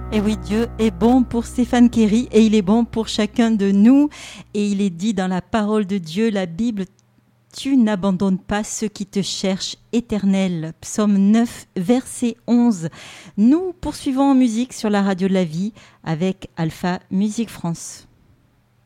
Et oui, Dieu est bon pour Stéphane Kerry et il est bon pour chacun de nous. Et il est dit dans la parole de Dieu, la Bible, tu n'abandonnes pas ceux qui te cherchent, Éternel. Psaume 9, verset 11. Nous poursuivons en musique sur la radio de la vie avec Alpha Musique France.